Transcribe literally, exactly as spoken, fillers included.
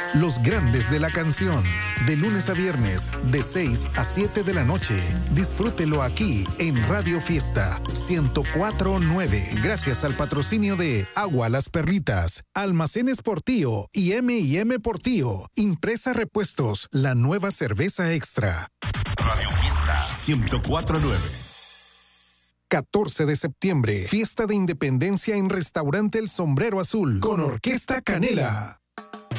Los grandes de la canción, de lunes a viernes, de seis a siete de la noche. Disfrútelo aquí en Radio Fiesta ciento cuatro punto nueve. Gracias al patrocinio de Agua Las Perlitas, Almacenes Portillo y eme y eme Portillo. Impresa Repuestos, la nueva cerveza extra. Radio Fiesta ciento cuatro punto nueve. catorce de septiembre, fiesta de independencia en Restaurante El Sombrero Azul, con Orquesta Canela.